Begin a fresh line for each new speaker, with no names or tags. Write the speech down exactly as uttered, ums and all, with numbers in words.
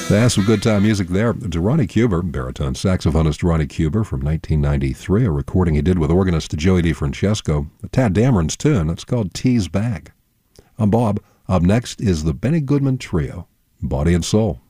That's some good time music there. To Ronnie Cuber, baritone saxophonist Ronnie Cuber from nineteen ninety-three, a recording he did with organist Joey DeFrancesco, a Tad Dameron's tune. It's called Tease Bag. I'm Bob. Up next is the Benny Goodman Trio, Body and Soul.